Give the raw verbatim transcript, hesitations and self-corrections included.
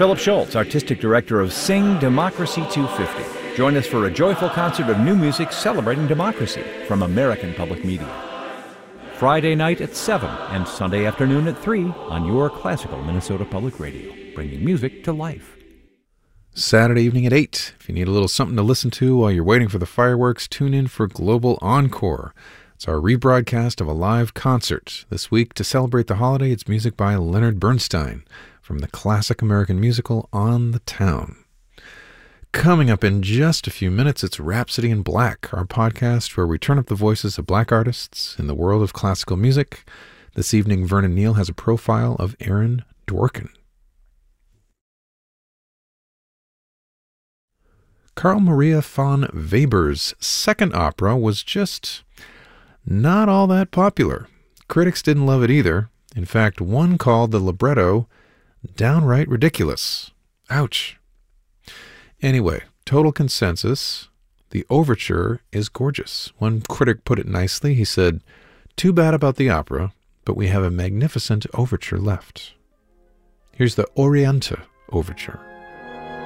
Philip Schultz, Artistic Director of Sing Democracy two fifty. Join us for a joyful concert of new music celebrating democracy from American Public Media. Friday night at seven and Sunday afternoon at three on your classical Minnesota Public Radio, bringing music to life. Saturday evening at eight. If you need a little something to listen to while you're waiting for the fireworks, tune in for Global Encore. It's our rebroadcast of a live concert. This week, to celebrate the holiday, it's music by Leonard Bernstein from the classic American musical On the Town. Coming up in just a few minutes, it's Rhapsody in Black, our podcast where we turn up the voices of black artists in the world of classical music. This evening, Vernon Neal has a profile of Aaron Dworkin. Carl Maria von Weber's second opera was just not all that popular. Critics didn't love it either. In fact, one called the libretto downright ridiculous. Ouch. Anyway, total consensus, the overture is gorgeous. One critic put it nicely. He said, "Too bad about the opera, but we have a magnificent overture left." Here's the Oriente Overture.